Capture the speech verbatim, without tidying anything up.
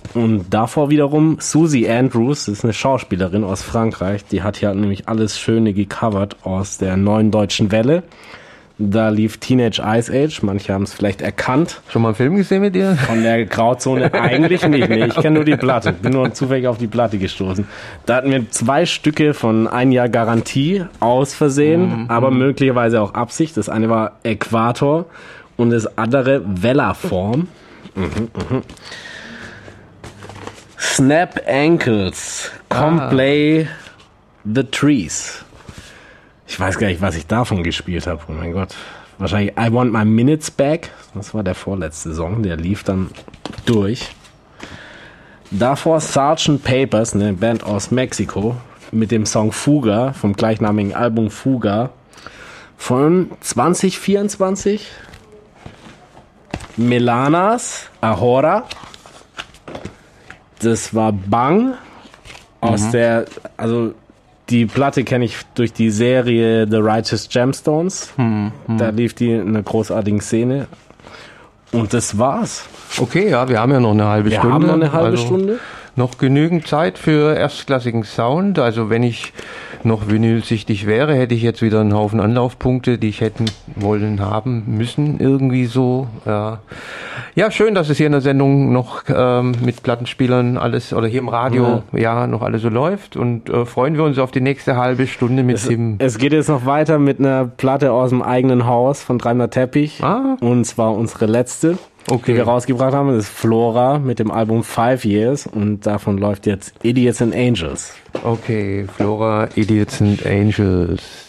Und davor wiederum Susie Andrews, das ist eine Schauspielerin aus Frankreich, die hat ja nämlich alles Schöne gecovert aus der Neuen Deutschen Welle. Da lief Teenage Ice Age, manche haben es vielleicht erkannt. Schon mal einen Film gesehen mit dir? Von der Grauzone eigentlich nicht, nee, ich kenne nur die Platte, bin nur zufällig auf die Platte gestoßen. Da hatten wir zwei Stücke von ein Jahr Garantie aus Versehen, mhm. aber möglicherweise auch Absicht. Das eine war Äquator und das andere Wellerform. Mhm, mhm. Snap Ankles, Come ah. Play the Trees. Ich weiß gar nicht, was ich davon gespielt habe. Oh mein Gott. Wahrscheinlich I Want My Minutes Back. Das war der vorletzte Song. Der lief dann durch. Davor Sergeant Papers, eine Band aus Mexiko, mit dem Song Fuga vom gleichnamigen Album Fuga von zwanzig vierundzwanzig. Melanas, Ahora. Das war Bang. Aus mhm. der, also die Platte kenne ich durch die Serie The Righteous Gemstones. Hm, hm. Da lief die in einer großartigen Szene. Und das war's. Okay, ja, wir haben ja noch eine halbe wir Stunde. Wir haben noch eine halbe also Stunde. Noch genügend Zeit für erstklassigen Sound. Also wenn ich noch vinylsichtig wäre, hätte ich jetzt wieder einen Haufen Anlaufpunkte, die ich hätten wollen, haben müssen, irgendwie so. Ja, ja, schön, dass es hier in der Sendung noch ähm, mit Plattenspielern alles, oder hier im Radio, ja, ja noch alles so läuft. Und äh, freuen wir uns auf die nächste halbe Stunde mit es, dem... Es geht jetzt noch weiter mit einer Platte aus dem eigenen Haus von Dreimal Teppich. Ah. Und zwar unsere letzte. Okay. Die wir rausgebracht haben, das ist Flora mit dem Album Five Years und davon läuft jetzt Idiots and Angels. Okay, Flora, Idiots and Angels.